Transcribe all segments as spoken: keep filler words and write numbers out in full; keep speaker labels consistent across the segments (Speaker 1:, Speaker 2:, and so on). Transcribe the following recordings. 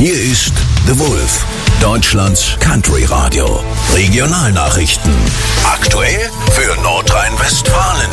Speaker 1: Hier ist The Wolf, Deutschlands Country Radio. Regionalnachrichten. Aktuell für Nordrhein-Westfalen.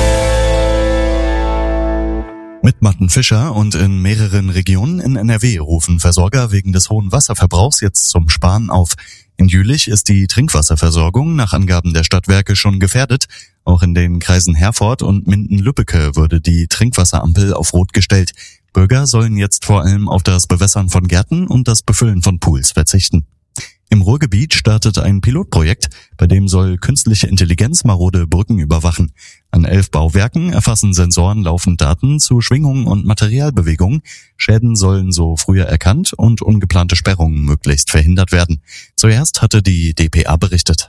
Speaker 2: Mit Matten Fischer und in mehreren Regionen in N R W rufen Versorger wegen des hohen Wasserverbrauchs jetzt zum Sparen auf. In Jülich ist die Trinkwasserversorgung nach Angaben der Stadtwerke schon gefährdet. Auch in den Kreisen Herford und Minden-Lübbecke wurde die Trinkwasserampel auf Rot gestellt. Bürger sollen jetzt vor allem auf das Bewässern von Gärten und das Befüllen von Pools verzichten. Im Ruhrgebiet startet ein Pilotprojekt, bei dem soll künstliche Intelligenz marode Brücken überwachen. An elf Bauwerken erfassen Sensoren laufend Daten zu Schwingungen und Materialbewegungen. Schäden sollen so früher erkannt und ungeplante Sperrungen möglichst verhindert werden. Zuerst hatte die D P A berichtet.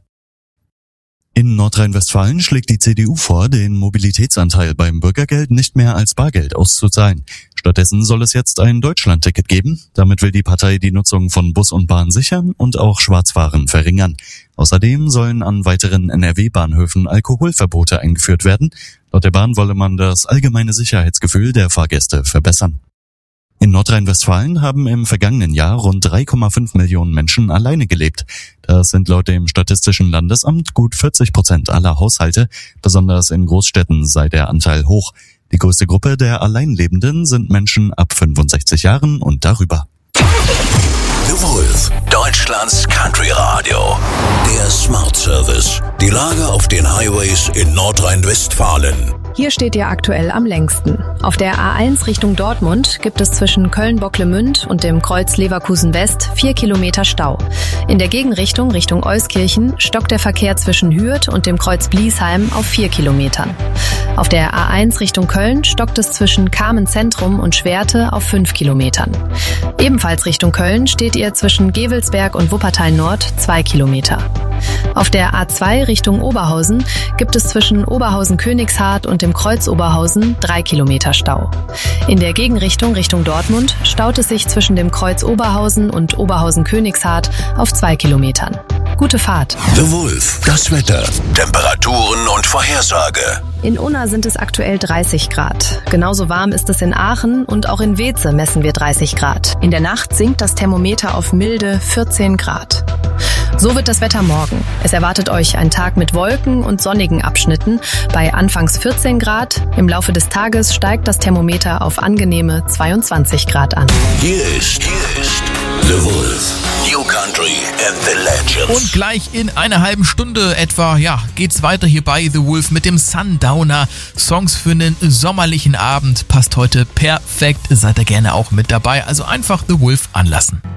Speaker 2: In Nordrhein-Westfalen schlägt die C D U vor, den Mobilitätsanteil beim Bürgergeld nicht mehr als Bargeld auszuzahlen. Stattdessen soll es jetzt ein Deutschlandticket geben. Damit will die Partei die Nutzung von Bus und Bahn sichern und auch Schwarzfahren verringern. Außerdem sollen an weiteren N R W-Bahnhöfen Alkoholverbote eingeführt werden. Laut der Bahn wolle man das allgemeine Sicherheitsgefühl der Fahrgäste verbessern. In Nordrhein-Westfalen haben im vergangenen Jahr rund drei Komma fünf Millionen Menschen alleine gelebt. Das sind laut dem Statistischen Landesamt gut vierzig Prozent aller Haushalte. Besonders in Großstädten sei der Anteil hoch. Die größte Gruppe der Alleinlebenden sind Menschen ab fünfundsechzig Jahren und darüber.
Speaker 1: The Wolf, Deutschlands Country Radio. Der Smart Service. Die Lage auf den Highways in Nordrhein-Westfalen.
Speaker 3: Hier steht ihr aktuell am längsten. Auf der A eins Richtung Dortmund gibt es zwischen Köln-Bocklemünd und dem Kreuz Leverkusen-West vier Kilometer Stau. In der Gegenrichtung Richtung Euskirchen stockt der Verkehr zwischen Hürth und dem Kreuz Bliesheim auf vier Kilometern. Auf der A eins Richtung Köln stockt es zwischen Kamen-Zentrum und Schwerte auf fünf Kilometern. Ebenfalls Richtung Köln steht ihr zwischen Gevelsberg und Wuppertal-Nord zwei Kilometer. Auf der A zwei Richtung Oberhausen gibt es zwischen Oberhausen-Königshardt und dem Kreuz Oberhausen drei Kilometer Stau. In der Gegenrichtung Richtung Dortmund staut es sich zwischen dem Kreuz Oberhausen und Oberhausen-Königshardt auf zwei Kilometern. Gute Fahrt.
Speaker 1: The Wolf, das Wetter, Temperaturen und Vorhersage.
Speaker 3: In Unna sind es aktuell dreißig Grad. Genauso warm ist es in Aachen und auch in Weeze messen wir dreißig Grad. In der Nacht sinkt das Thermometer auf milde vierzehn Grad. So wird das Wetter morgen. Es erwartet euch ein Tag mit Wolken und sonnigen Abschnitten bei anfangs vierzehn Grad. Im Laufe des Tages steigt das Thermometer auf angenehme zweiundzwanzig Grad an.
Speaker 1: Hier ist, hier ist The Wolf, New Country and the Legends.
Speaker 4: Und gleich in einer halben Stunde etwa, ja, geht's weiter hier bei The Wolf mit dem Sundowner. Songs für einen sommerlichen Abend. Passt heute perfekt. Seid ihr gerne auch mit dabei. Also einfach The Wolf anlassen.